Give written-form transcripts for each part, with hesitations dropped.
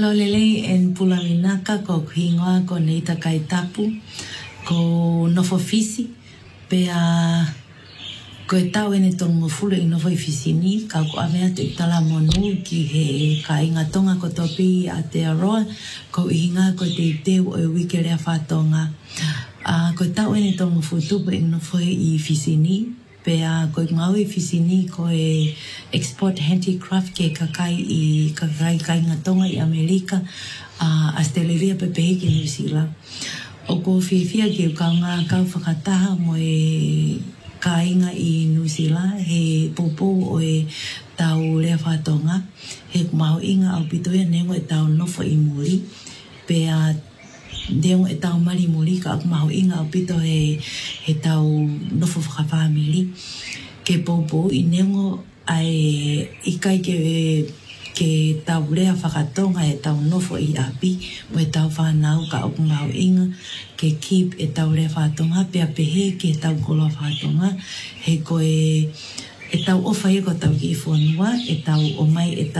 Malo lele en Pulaminaka ko hingoa ko neita kai tapu ko nofo fisi pea ko e tau ene tonga fulu i nofo i fisini ka ko amea te tala monu ki he ka inga tonga ko topi a te aroa ko hinga ko te teu o wike rea whatonga ko e tau ene tonga futupu i nofo i fisini pea ko ngau i fisini ko e export handicraft ke kakai kai ngatonga i Amerika Australia pepehe ki New Zealand. O ko whiwhia ke kaunga kau whakataha mo e kainga i New Zealand he popo o e tau rea whatonga he kumau inga au pitoia nengo e tau nofo i muri pea Deo e tau mari muri ka aku mahu inga au pito he tau nofo whakawhamiri. Ke popo i nengo ai ikai ke tau rea whakatonga e tau nofo i api mo e tau whanau ka aku mahu inga ke keep e tau rea whatonga pea pehe ke tau koloa whatonga he ko e tau ofa e ko tau ki whanua e tau omai e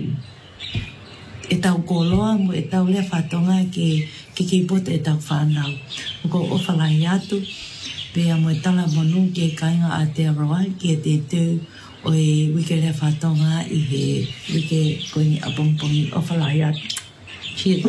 tau koloa mo e tau rea whatonga ke kipota e tau whanau. Ko ofalai atu, pea mo e tala monu ke kainga a te aroa ki e te tau o e wike rea whatonga i he wike koini apongpongi ofalai atu. Cheers.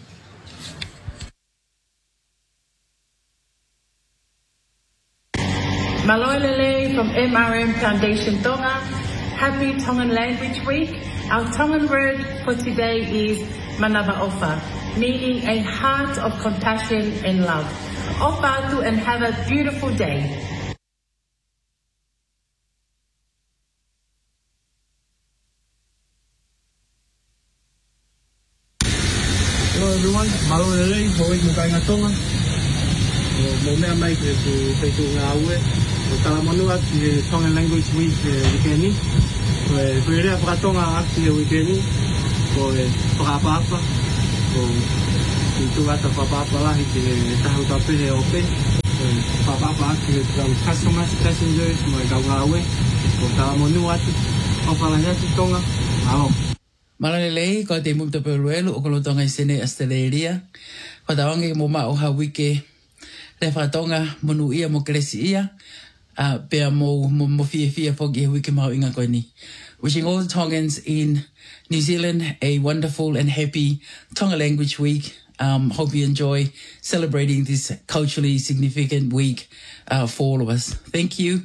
Maloilele from MRM Foundation Tonga. Happy Tongan Language Week. Our Tongan word for today is manava ofa, meaning a heart of compassion and love. Ofa atu and have a beautiful day. Hello everyone, malo lelei, hoi mukai ngā tonga. Mo mea mai ke tu peitu ngā ue. O tala manua ki he Tongan Language Week weekend. Ko e rea whakatonga aki he weekend. Ko e whakapapa. Ko i tuata whapapa lahi ki he tahu tapehe ope. Ko e whapapa aki he tau customers, passengers, mo e kau ngā ue. Ko tala manua atu. Whapalani atu tonga. Alo. Malalelei, ko te mumta peluelu o kolotonga i sene Australia. Ko tawange mo ma o ha wike le whatonga monu ia mo kresi ia. Pea mo fia fogi e wike mau inga koe ni. Wishing all the Tongans in New Zealand a wonderful and happy Tonga Language Week. Hope you enjoy celebrating this culturally significant week for all of us. Thank you.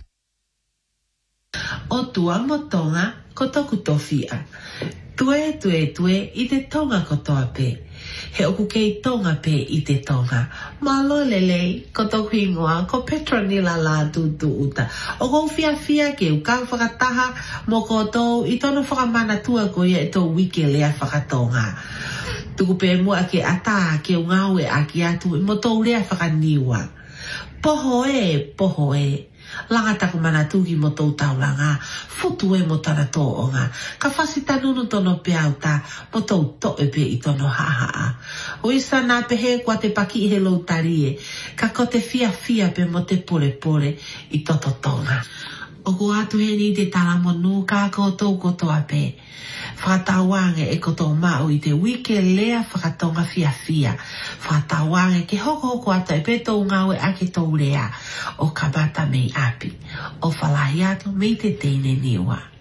O tua mo tonga ko toku tofia. Tue i te tonga ko toa pe. He oku kei tonga pe i te tonga. Malo lelei ko toku ingoa ko Petronila la tutu uta. O ko fia ke ukau whakataha mo ko tau i tono whakamana tua ko ia e tau wike lea whakatonga. Tuku pe mua ke ata ke ungaue a ki atu mo tau lea whakaniwa. Poho e. Langa taku mana tuki mo tau taulanga, futu e mo tana toonga, ka whasita nunu tono peauta, mo tau toe pe i tono hahaa. O isa nā pehe kua te paki i he loutarie, ka ko te fia pe mo te pole i toto tonga. O ko atu he ni te tala monu ka koutou kotoa pe. Whakatawange e koto mau i te wike lea whakatonga fia. Whakatawange ke hoko ata e petou ngaue ake tau rea o kamata mei api. O whalahi atu mei te teine niwa.